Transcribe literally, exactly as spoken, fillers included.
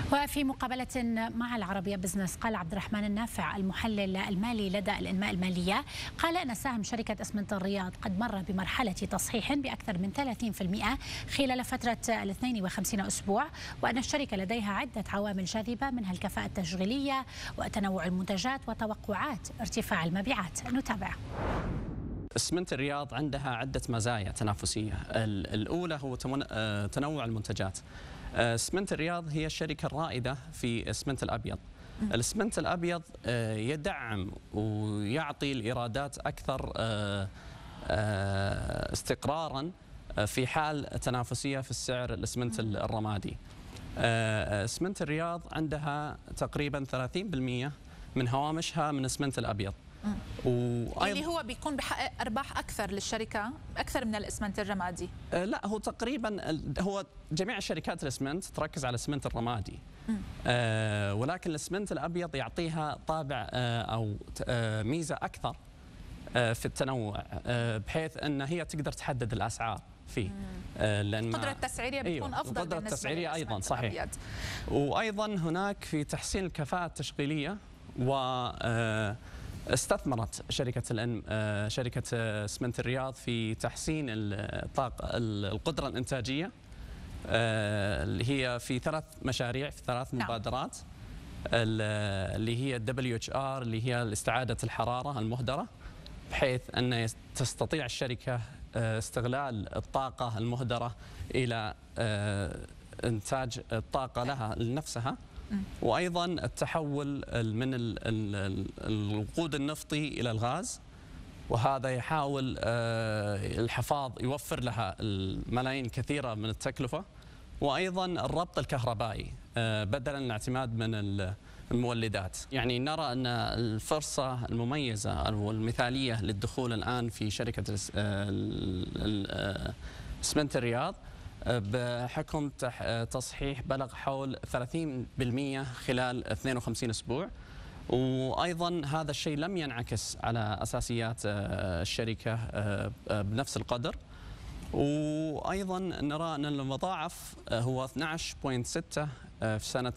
وفي مقابلة مع العربية بزنس قال عبد الرحمن النافع المحلل المالي لدى الإنماء المالية قال أن سهم شركة إسمنت الرياض قد مر بمرحلة تصحيح بأكثر من ثلاثين بالمئة خلال فترة الاثنين وخمسين أسبوع، وأن الشركة لديها عدة عوامل جاذبة منها الكفاءة التشغيلية وتنوع المنتجات وتوقعات ارتفاع المبيعات. نتابع. إسمنت الرياض عندها عدة مزايا تنافسية. الأولى هو تنوع المنتجات. إسمنت الرياض هي الشركة الرائدة في الإسمنت الأبيض. الإسمنت الأبيض يدعم ويعطي الإيرادات أكثر استقرارا في حال تنافسية في السعر الإسمنت الرمادي. إسمنت الرياض عندها تقريبا ثلاثين بالمئة من هوامشها من إسمنت الأبيض، اللي هو بيكون بحقق ارباح اكثر للشركه اكثر من الاسمنت الرمادي. أه لا، هو تقريبا هو جميع شركات الاسمنت تركز على الاسمنت الرمادي، أه ولكن الاسمنت الابيض يعطيها طابع أه او أه ميزه اكثر أه في التنوع، أه بحيث ان هي تقدر تحدد الاسعار فيه. أه لان القدره التسعيريه بتكون أيوة، افضل. القدره التسعيريه ايضا صحيح الأبيض. وايضا هناك في تحسين الكفاءه التشغيليه، و أه استثمرت شركة الأن... شركة إسمنت الرياض في تحسين الطاقة القدرة الإنتاجية، اللي هي في ثلاث مشاريع في ثلاث مبادرات، اللي هي الدبليو اتش ار اللي هي استعادة الحرارة المهدرة، بحيث أن تستطيع الشركة استغلال الطاقة المهدرة إلى إنتاج الطاقة لها لنفسها، وأيضا التحول من الوقود النفطي إلى الغاز، وهذا يحاول الحفاظ يوفر لها الملايين الكثيرة من التكلفة، وأيضا الربط الكهربائي بدلا من الاعتماد من المولدات. يعني نرى أن الفرصة المميزة والمثالية للدخول الآن في شركة إسمنت الرياض بحكم تصحيح بلغ حول ثلاثين بالمئة خلال اثنين وخمسين أسبوع، وأيضا هذا الشيء لم ينعكس على أساسيات الشركة بنفس القدر، وأيضا نرى أن المضاعف هو اثني عشر فاصلة ستة في سنة